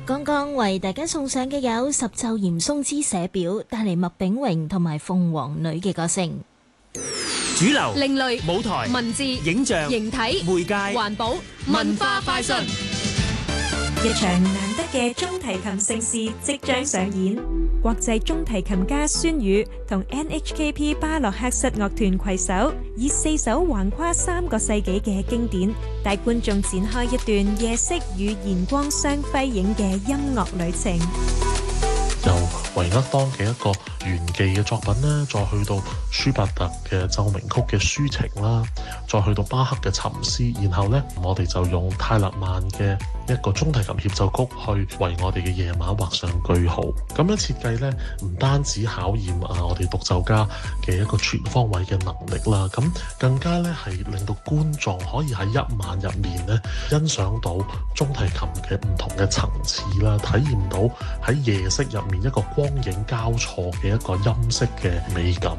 剛剛為大家送上嘅有十奏嚴嵩之寫表，帶嚟麥炳榮同埋鳳凰女嘅歌聲。 主流、 另類舞台、 文字、 影像、 形體、 媒介、 環保、文化快訊。 一場難得嘅中提琴盛事即將上演，國際中提琴家孫宇同 NHKP 巴洛克室樂團攜手，以4首橫跨3個世紀嘅經典，帶觀眾展開一段夜色與燃光相輝映嘅音樂旅程。 由維厄當嘅一個圓記嘅作品呢，再去到舒伯特嘅奏鳴曲嘅抒情啦，再去到巴克嘅沉思，然後呢，我哋就用泰勒曼嘅一個中提琴協奏曲去為我哋嘅夜晚畫上句號。咁樣設計呢，唔單止考驗我哋獨奏家嘅一個全方位嘅能力啦，咁更加呢係令到觀眾可以喺一晚入面呢欣賞到中提琴嘅唔同嘅層次啦，體驗到喺夜色入面一個光影交錯嘅一個音色嘅美感。